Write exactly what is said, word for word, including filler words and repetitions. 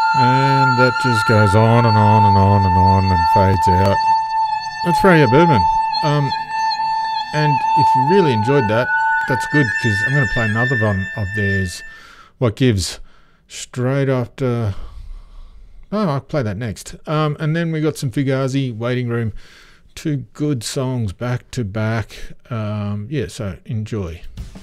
And that just goes on and on and on and on and fades out. That's Freya Birdman. Um, and if you really enjoyed that, that's good, because I'm going to play another one of theirs, What Gives, straight after. Oh, I'll play that next. Um, and then we got some Fugazi, Waiting Room. Two good songs back to back. Um, yeah, so enjoy.